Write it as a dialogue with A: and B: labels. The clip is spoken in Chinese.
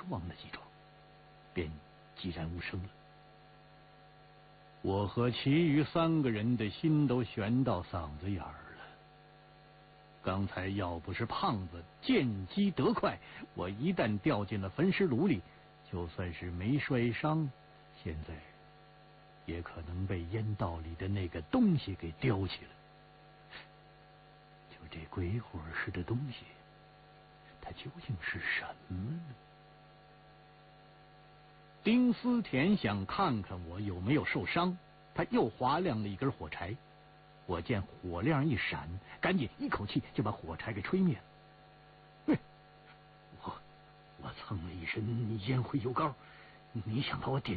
A: 亡的迹状，便寂然无声了。我和其余3个人的心都悬到嗓子眼儿了。刚才要不是胖子见机得快，我一旦掉进了焚尸炉里，就算是没摔伤，现在也可能被烟道里的那个东西给叼起了。就这鬼火似的东西，它究竟是什么呢？丁思甜想看看我有没有受伤，他又划亮了一根火柴。我见火亮一闪，赶紧一口气就把火柴给吹灭了。我蹭了一身烟灰油膏，没想到我点